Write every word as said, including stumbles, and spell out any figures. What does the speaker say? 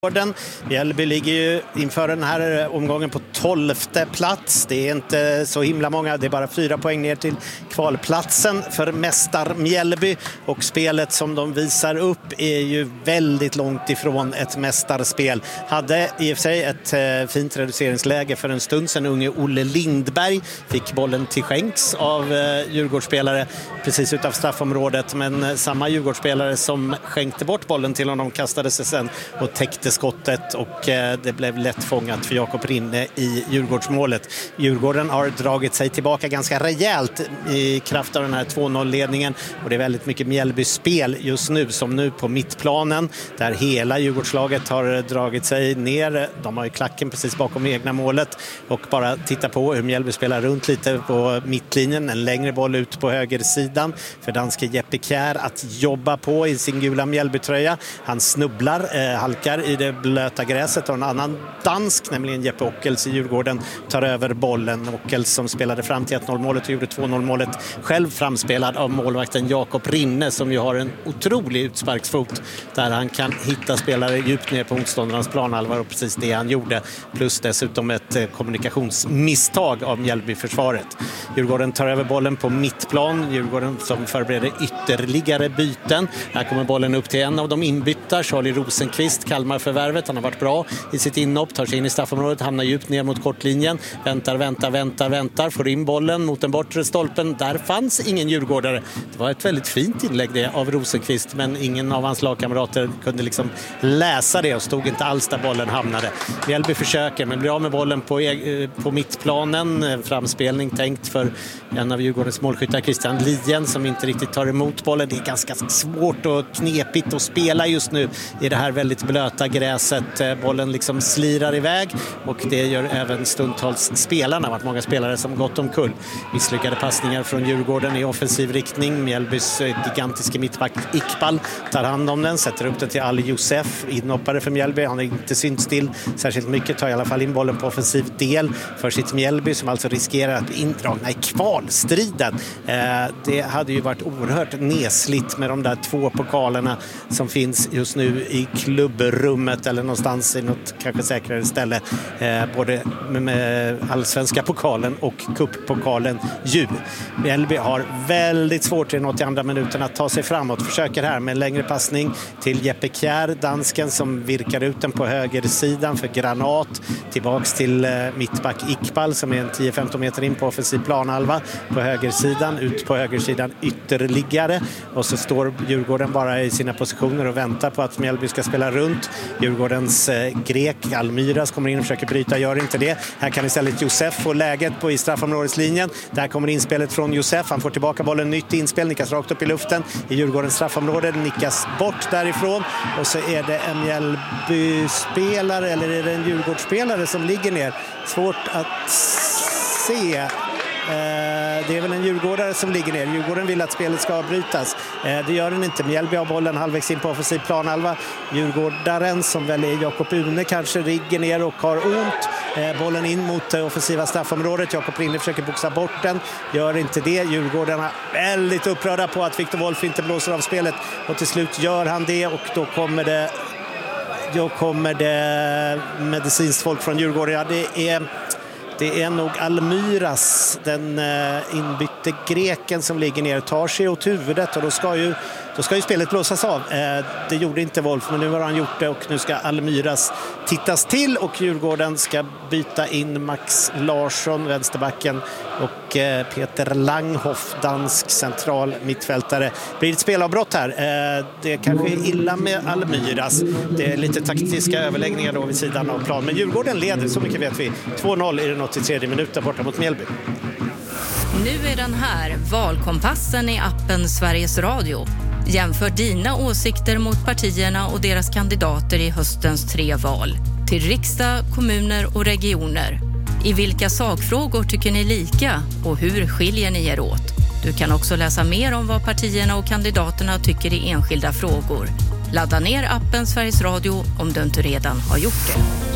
Mjällby ligger ju inför den här omgången på tolfte plats. Det är inte så himla många, det är bara fyra poäng ner till kvalplatsen för mästar Mjällby. Och spelet som de visar upp är ju väldigt långt ifrån ett mästarspel. Hade i och för sig ett eh, fint reduceringsläge för en stund sedan. Unge Olle Lindberg fick bollen till skänks av eh, Djurgårdsspelare precis utav straffområdet. Men eh, samma Djurgårdsspelare som skänkte bort bollen till honom kastade sig sen och täckte skottet och eh, det blev lätt fångat för Jakob Rinne i Djurgårdsmålet. Djurgården har dragit sig tillbaka ganska rejält i kraft av den här två noll-ledningen och det är väldigt mycket Mjällby spel just nu, som nu på mittplanen där hela Djurgårdslaget har dragit sig ner. De har ju klacken precis bakom egna målet och bara titta på hur Mjällby spelar runt lite på mittlinjen. En längre boll ut på högersidan för danske Jeppe Kjær att jobba på i sin gula Mjällby-tröja. Han snubblar, eh, halkar i det blöta gräset och en annan dansk, nämligen Jeppe Ockels i Djurgården, tar över bollen. Ockels som spelade fram till ett noll-målet och gjorde två noll-målet själv framspelad av målvakten Jakob Rinne som ju har en otrolig utsparksfot där han kan hitta spelare djupt ner på motståndarnas planhalva och precis det han gjorde. Plus dessutom ett kommunikationsmisstag av Mjällby-försvaret. Djurgården tar över bollen på mittplan. Djurgården som förbereder ytterligare byten. Här kommer bollen upp till en av de inbytta, Charlie Rosenqvist, Kalmar-förvärvet. Han har varit bra i sitt inhopp, tar sig in i straffområdet, hamnar djupt ner mot kortlinjen. Väntar, väntar, väntar, väntar. Får in bollen mot den bortre stolpen. Där fanns ingen djurgårdare. Det var ett väldigt fint inlägg det av Rosenqvist, men ingen av hans lagkamrater kunde liksom läsa det och stod inte alls där bollen hamnade. Mjällby försöker, men blir av med bollen på, på mittplanen. Framspelning tänkt för en av Djurgårdens målskyttar, Christian Lien, som inte riktigt tar emot bollen. Det är ganska svårt och knepigt att spela just nu i det här väldigt blöta gräset. Bollen liksom slirar iväg och det gör även stundtals spelarna. Det har varit många spelare som gått omkull. Misslyckade passningar från Djurgården i offensiv riktning. Mjällbys gigantiska mittback Iqbal tar hand om den, sätter upp den till Ali Josef, inhoppare för Mjällby. Han har inte synts till särskilt mycket, tar i alla fall in bollen på offensiv del för sitt Mjällby som alltså riskerar att bli indragna i kvalstriden. Eh, det hade ju varit oerhört nesligt med de där två pokalerna som finns just nu i klubbrummet eller någonstans i något kanske säkrare ställe. Eh, både med allsvenska pokalen och kuppokalen ju. Mjällby har väldigt svårt i den åttioandra minuten att ta sig framåt. Försöker här med en längre passning till Jeppe Kjær, dansken, som virkar ut den på högersidan för Granat. Tillbaks till eh, mittback Iqbal som är en tio femton meter in på offensiv planhalva på högersidan. Ut på högersidan ytterligare. Och så står Djurgården bara i sina positioner och väntar på att Mjällby ska spela runt. Djurgårdens eh, grek Almyras kommer in och försöker bryta, gör inte det. Här kan istället Josef få läget på i straffområdeslinjen. Där kommer inspelet från Josef. Han får tillbaka bollen, nytt inspel, nickas rakt upp i luften i Djurgårdens straffområde, nickas bort därifrån och så är det en Mjällby-spelare eller är det en Djurgårdsspelare som ligger ner. Svårt att se. Det är väl en djurgårdare som ligger ner. Djurgården vill att spelet ska avbrytas. Det gör den inte. Mjällby har bollen halvvägs in på offensiv planhalva. Djurgårdaren, som väl är Jakob Une, kanske rigger ner och har ont. Bollen in mot offensiva straffområdet. Jakob Rinne försöker boxa bort den. Gör inte det. Djurgårdarna väldigt upprörda på att Victor Wolf inte blåser av spelet. Och till slut gör han det och då kommer det då kommer det medicinskt folk från Djurgården. Ja, det är Det är nog Almyras, den inbytte greken, som ligger ner, tar sig åt huvudet och då ska ju, då ska ju spelet blåsas av. Det gjorde inte Wolf, men nu har han gjort det och nu ska Almyras tittas till och Djurgården ska byta in Max Larsson, vänsterbacken, och Peter Langhoff, dansk central mittfältare. Det blir ett spelavbrott här. Det kanske är illa med Almyras. Det är lite taktiska överläggningar då vid sidan av plan. Men Djurgården leder, så mycket vet vi. två noll i den åttiotredje minuten borta mot Mjällby. Nu är den här, valkompassen i appen Sveriges Radio. Jämför dina åsikter mot partierna och deras kandidater i höstens tre val. Till riksdag, kommuner och regioner. I vilka sakfrågor tycker ni lika och hur skiljer ni er åt? Du kan också läsa mer om vad partierna och kandidaterna tycker i enskilda frågor. Ladda ner appen Sveriges Radio om du inte redan har gjort det.